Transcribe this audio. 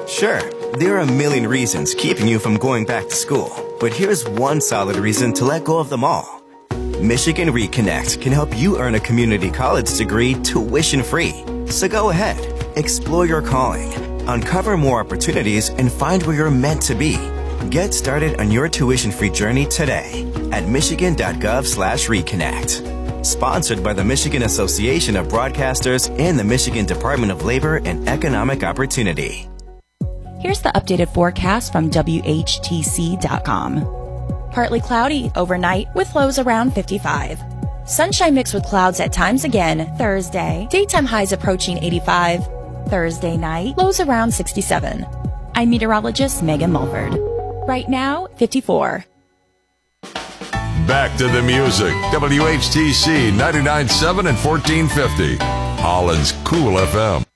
Sure, there are a million reasons keeping you from going back to school, but here's one solid reason to let go of them all. Michigan Reconnect can help you earn a community college degree tuition-free. So go ahead, explore your calling, uncover more opportunities, and find where you're meant to be. Get started on your tuition-free journey today at michigan.gov/reconnect. Sponsored by the Michigan Association of Broadcasters and the Michigan Department of Labor and Economic Opportunity. Here's the updated forecast from WHTC.com. Partly cloudy overnight with lows around 55. Sunshine mixed with clouds at times again Thursday. Daytime highs approaching 85. Thursday night, lows around 67. I'm meteorologist Megan Mulford. Right now, 54. Back to the music. WHTC 99.7 and 1450. Holland's Cool FM.